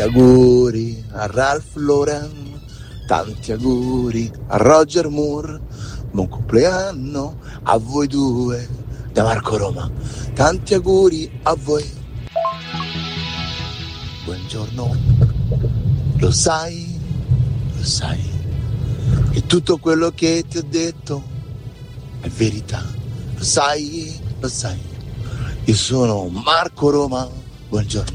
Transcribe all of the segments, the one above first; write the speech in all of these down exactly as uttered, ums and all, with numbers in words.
Auguri a Ralph Lauren, tanti auguri a Roger Moore, buon compleanno a voi due da Marco Roma, tanti auguri a voi. Buongiorno, lo sai, lo sai, che tutto quello che ti ho detto è verità, lo sai, lo sai, io sono Marco Roma, buongiorno.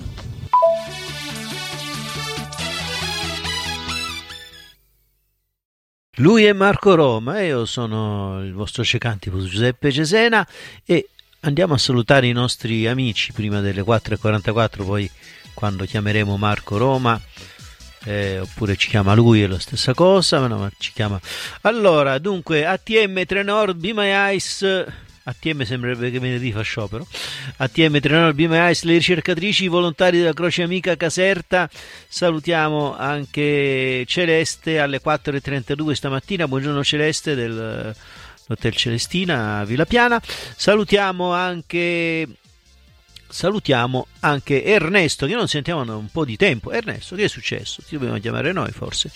Lui è Marco Roma e io sono il vostro cecantibus Giuseppe Cesena e andiamo a salutare i nostri amici prima delle quattro e quarantaquattro, poi quando chiameremo Marco Roma eh, oppure ci chiama lui è la stessa cosa, ma no, ma ci chiama. Allora, dunque, A T M Trenor Be My Ice, A T M sembrerebbe che venerdì fa sciopero. A T M Trenor Be My Ice, le ricercatrici, i volontari della Croce Amica Caserta. Salutiamo anche Celeste alle quattro e trentadue stamattina. Buongiorno Celeste dell'Hotel Celestina a Villa Piana. Salutiamo anche Salutiamo anche Ernesto, che non sentiamo da un po' di tempo. Ernesto, che è successo? Ti dobbiamo chiamare noi forse.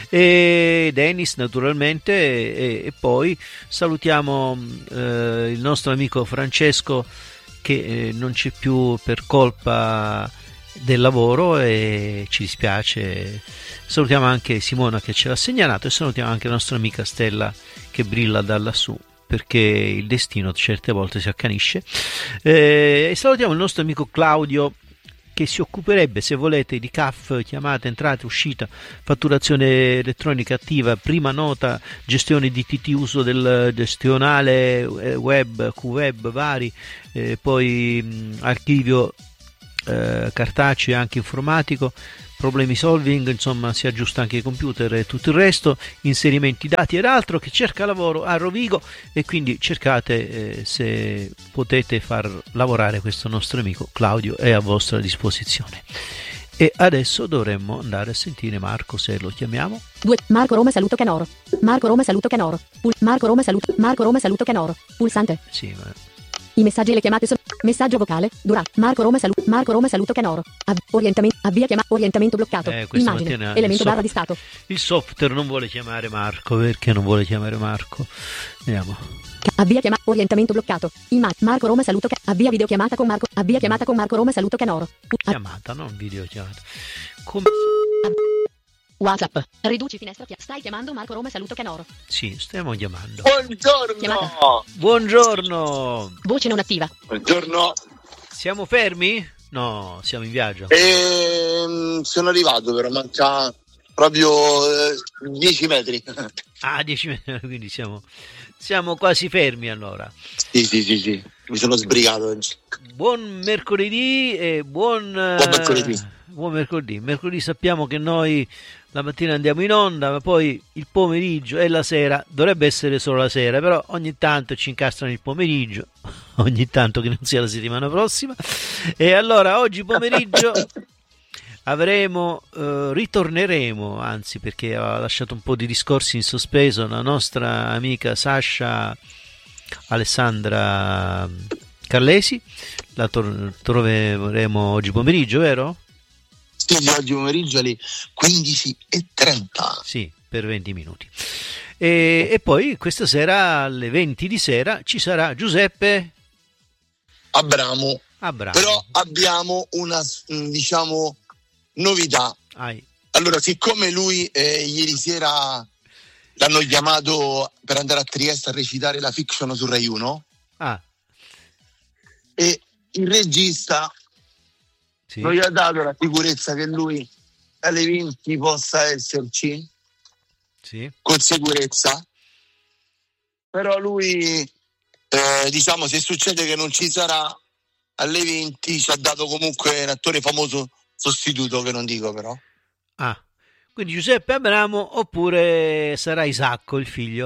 E Dennis naturalmente e, e poi salutiamo eh, il nostro amico Francesco che eh, non c'è più per colpa del lavoro e ci dispiace. Salutiamo anche Simona che ce l'ha segnalato e salutiamo anche la nostra amica Stella che brilla da lassù, perché il destino certe volte si accanisce. Eh, e salutiamo il nostro amico Claudio che si occuperebbe, se volete, di C A F, chiamate, entrate, uscita, fatturazione elettronica attiva, prima nota, gestione di T T, uso del gestionale web, Q web vari, eh, poi mh, archivio eh, cartaceo e anche informatico, problemi solving, insomma si aggiusta anche i computer e tutto il resto, inserimenti dati ed altro, che cerca lavoro a Rovigo e quindi cercate eh, se potete far lavorare questo nostro amico Claudio, è a vostra disposizione. E adesso dovremmo andare a sentire Marco, se lo chiamiamo. due Marco Roma saluto Canoro. Marco Roma saluto Canoro. Pul- Marco Roma saluto Marco Roma saluto Canoro. Pulsante. Sì, ma I messaggi e le chiamate sono messaggio vocale, dura Marco Roma saluto Marco Roma saluto Canoro. Av- orientamento avvia chiama orientamento bloccato. Eh, questa Immagine mattina elemento il soft- barra di stato. il software non vuole chiamare Marco. Perché non vuole chiamare Marco? Vediamo. Ca- avvia chiama orientamento bloccato. Immagine Marco Roma saluto ca- avvia videochiamata con Marco avvia chiamata con Marco Roma saluto Canoro. Pu- av- Chiamata, non video chiamata. Come... WhatsApp. Riduci finestra chia- stai chiamando Marco Roma saluto Canoro. Sì, stiamo chiamando. Buongiorno! Chiamata. Buongiorno. Voce non attiva. Buongiorno! Siamo fermi? No, siamo in viaggio. Ehm, sono arrivato però, manca proprio eh, dieci metri. Ah, dieci metri, quindi siamo, siamo quasi fermi allora. Sì, sì, sì, sì, mi sono sbrigato oggi. Buon mercoledì e buon, Buon mercoledì. eh, buon mercoledì. Mercoledì sappiamo che noi la mattina andiamo in onda, ma poi il pomeriggio e la sera, dovrebbe essere solo la sera, però ogni tanto ci incastrano il pomeriggio, ogni tanto che non sia la settimana prossima. E allora oggi pomeriggio avremo, eh, ritorneremo, anzi perché ha lasciato un po' di discorsi in sospeso, la nostra amica Sasha Alessandra Carlesi, la tor- troveremo oggi pomeriggio, vero? Sì, sì, oggi pomeriggio alle quindici e trenta. Sì, per venti minuti. E, e poi questa sera alle venti di sera ci sarà Giuseppe Abramo. Abramo. Però abbiamo una, diciamo, novità. Ai. Allora, siccome lui eh, ieri sera l'hanno chiamato per andare a Trieste a recitare la fiction su Rai uno, Ah, e il regista sì. non gli ha dato la sicurezza che lui alle venti possa esserci Sì. con sicurezza, però lui eh, diciamo, se succede che non ci sarà alle venti, ci ha dato comunque un attore famoso sostituto, che non dico però. Ah, quindi Giuseppe Abramo oppure sarà Isacco il figlio?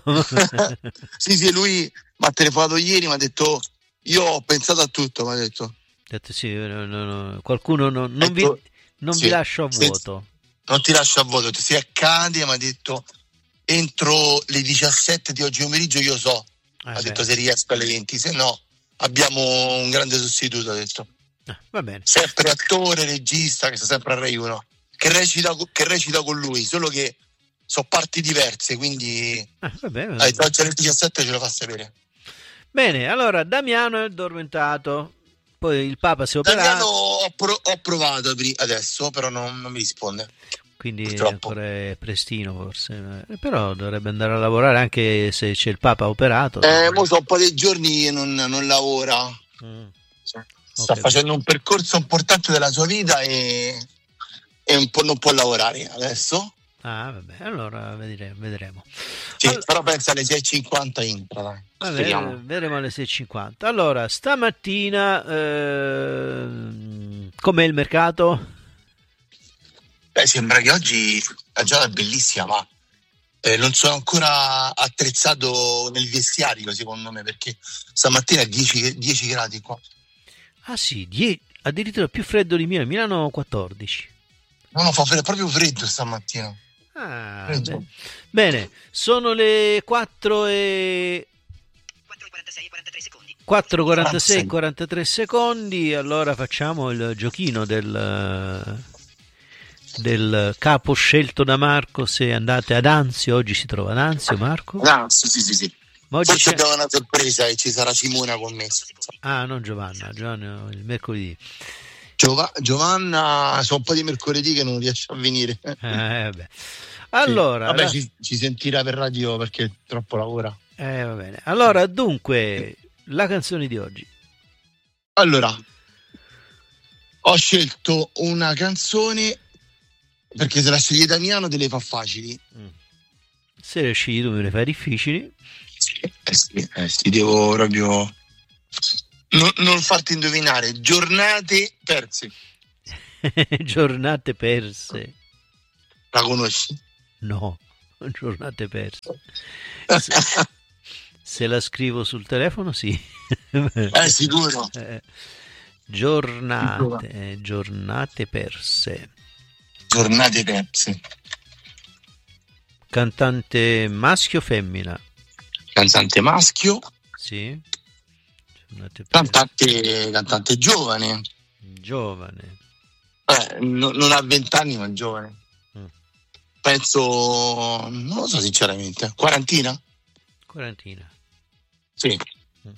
Sì, sì, lui mi ha telefonato ieri, mi ha detto io ho pensato a tutto, mi ha detto. Detto, sì, no, no, no. Qualcuno non, non, vi, Ecco, non sì, vi lascio a sì. vuoto. Non ti lascio a vuoto, se accade, mi ha detto entro le diciassette di oggi pomeriggio io so, Eh ha beh. detto se riesco alle venti, se no abbiamo un grande sostituto, ha detto. Ah, va bene. Sempre attore, regista, che sta sempre a Rai uno, che recita, che recita con lui, solo che sono parti diverse, quindi Ah, va bene, va dai, bene. oggi alle diciassette ce lo fa sapere. Bene, allora Damiano è addormentato, poi il Papa si è operato, Damiano ho, pro- ho provato pri- adesso, però non, non mi risponde. quindi Purtroppo. ancora è prestino forse, eh, però dovrebbe andare a lavorare anche se c'è il Papa operato. Eh, mo sono un po' dei giorni che non, non lavora. Mm. Sta Ok. facendo un percorso importante della sua vita e, e un po' non può lavorare adesso. Ah, vabbè, allora vedremo. vedremo. Sì, All- però pensa alle sei e cinquanta entra, dai. Vabbè, Speriamo. vedremo alle sei e cinquanta. Allora, stamattina ehm, com'è il mercato? Beh, sembra che oggi la giornata è bellissima, ma eh, non sono ancora attrezzato nel vestiario, secondo me, perché stamattina è dieci, dieci gradi qua. Ah sì, die- addirittura più freddo di Milano, Milano quattordici. No, no, fa fre- proprio freddo stamattina. Ah, Freddo. beh. Bene, sono le quattro e quattro e quarantasei e quarantatré secondi, allora facciamo il giochino del, del capo scelto da Marco. Se andate ad Anzio, oggi si trova ad Anzio, Marco? No, sì, sì, sì, sì. Ma oggi Forse c'è... abbiamo una sorpresa e ci sarà Simona con me. Ah, non Giovanna, Giovanna il mercoledì. Giova- Giovanna, sono un po' di mercoledì che non riesce a venire. Eh, vabbè. Allora, Vabbè, la- ci, ci sentirà per radio perché troppo lavora. eh, va bene. Allora, dunque, la canzone di oggi. Allora, ho scelto una canzone perché se la sceglie Damiano te le fa facili. Mm. Se le scegli tu me le fai difficili. Eh sì, eh sì, devo proprio non, non farti indovinare. Giornate perse. Giornate perse. La conosci? No, giornate perse. Se, se la scrivo sul telefono, sì. Eh, sicuro. Eh, giornate, eh, giornate perse. Giornate perse. Cantante maschio o femmina? Cantante maschio, Sì. Giornate perse. cantante, cantante giovane. Giovane. Eh, no- non ha vent'anni, ma è giovane. Mm. Penso, non lo so sinceramente, quarantina? Quarantina. Sì. Mm.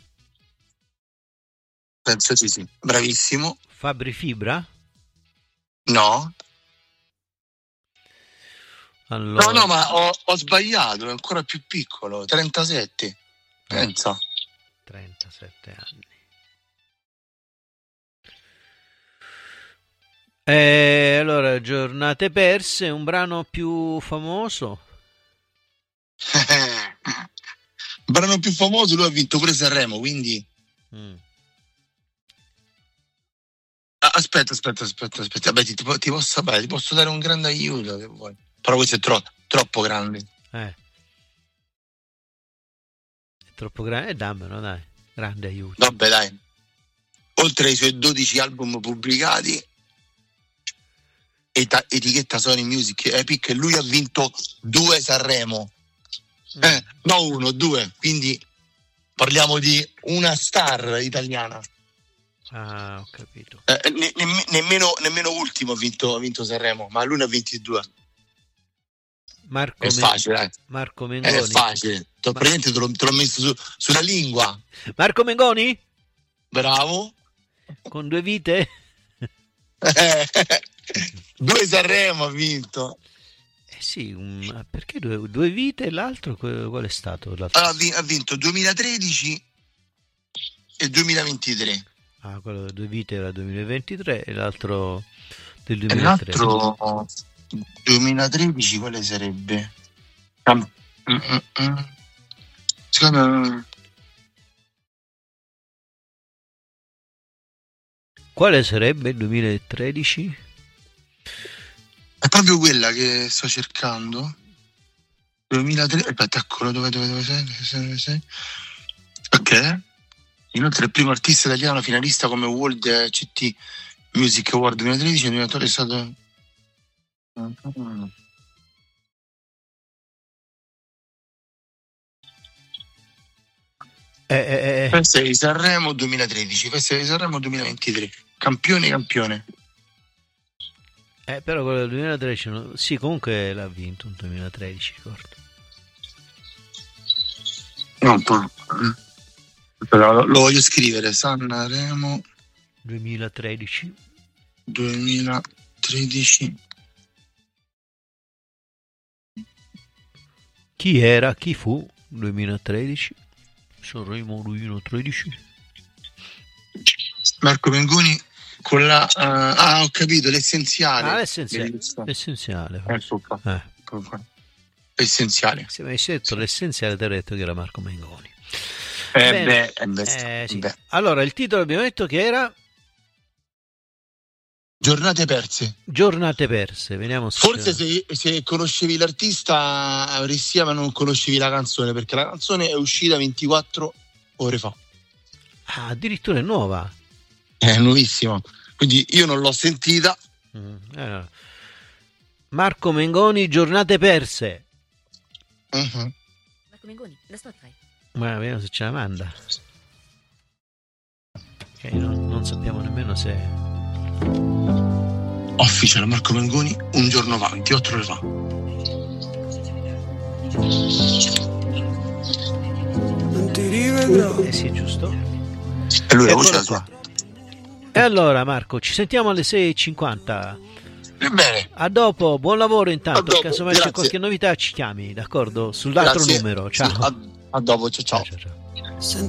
Penso sì, sì. Bravissimo. Fabri Fibra? No? Allora, No, no, ma ho, ho sbagliato, è ancora più piccolo, trentasette. Pensa. trentasette anni. E allora, Giornate perse, un brano più famoso? Il brano più famoso, lui ha vinto pure Sanremo, quindi... Mm. Ah, aspetta, aspetta, aspetta, aspetta. Beh, ti, ti, ti posso, beh, ti posso dare un grande aiuto, se vuoi. Però questo è tro- troppo grande. Eh. È troppo grande, eh, dammelo, dai, grande aiuto. Vabbè, dai. Oltre ai suoi dodici album pubblicati, eta- etichetta Sony Music Epic, lui ha vinto due Sanremo. Mm. Eh, no uno, due. Quindi parliamo di una star italiana. Ah, ho capito. Eh, ne- nemm- nemmeno, nemmeno ultimo ha vinto, ha vinto Sanremo, ma lui ne ha vinti due. Marco, È Me- facile, dai. Marco È Mengoni. facile. T'ho- praticamente te l'ho, te l'ho messo su- sulla lingua. Marco Mengoni? Bravo. Con due vite? Due Sanremo ha vinto. Eh sì, un- perché due, due vite e l'altro que- qual è stato? L'altro? Allora, ha vi- ha vinto duemilatredici e duemilaventitré. Ah, quello delle due vite era duemilaventitré e l'altro del E duemilatredici. l'altro duemilatredici quale sarebbe? Cam- mm, mm, mm. Secondo me Quale sarebbe il duemilatredici? è proprio quella che sto cercando. duemilatré, aspetta, eccolo, dove, dove, dove sei? Dove sei, dove sei? Ok. Inoltre è il primo artista italiano finalista come World C T Music Award duemilatredici, il nominatore è stato... Eh, eh, eh, Festa di Sanremo duemilatredici, Festa di Sanremo duemilaventitré. campione campione. Eh, però quello del duemilatredici, no? Sì, comunque l'ha vinto un duemilatredici, ricordo. No, però lo, lo voglio scrivere. Sanremo duemilatredici. duemilatredici. Chi era? Chi fu? duemilatredici. Sanremo duemilatredici. Marco Mengoni con la uh, ah, ho capito, l'essenziale. Ah, l'essenziale. L'essenziale. Ecco qua. Eh. L'essenziale. Se mi avessi detto l'essenziale, ti avrei detto che era Marco Mengoni. Eh Bene. beh, eh beh, Eh, sì. beh. Allora, il titolo abbiamo detto che era Giornate perse. Giornate perse. Vediamo se Forse se, se conoscevi l'artista avresti ma non conoscevi la canzone, perché la canzone è uscita ventiquattro ore fa. Ah, addirittura è nuova. È nuovissima. Quindi io non l'ho sentita. Mm, eh. Marco Mengoni, Giornate perse. Uh-huh. Marco Mengoni, da Spotify. Ma vediamo se ce la manda. Ok, non, non sappiamo nemmeno se. Official Marco Mengoni un giorno fa, ventotto ore fa. Non ti rivedrò. Eh sì, giusto. E lui la Eccolo voce è la qua. sua. E allora Marco, ci sentiamo alle sei e cinquanta. Bene. A dopo, buon lavoro intanto. A dopo, Casomai c'è grazie. qualche novità ci chiami, d'accordo? Sull'altro Grazie. numero. Ciao. Sì, a, a dopo, ciao ciao. Ciao, ciao, ciao. Senti